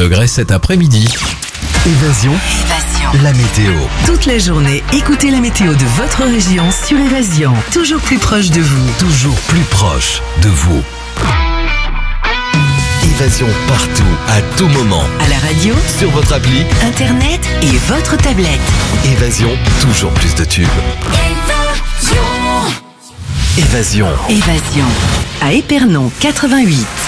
degrés cet après-midi. Évasion, la météo. Toute la journée, écoutez la météo de votre région sur Évasion. Toujours plus proche de vous. Toujours plus proche de vous. Évasion partout, à tout moment. À la radio, Sur votre appli, Internet et votre tablette. Évasion, toujours plus de tubes. Évasion. Évasion. À Épernon 88.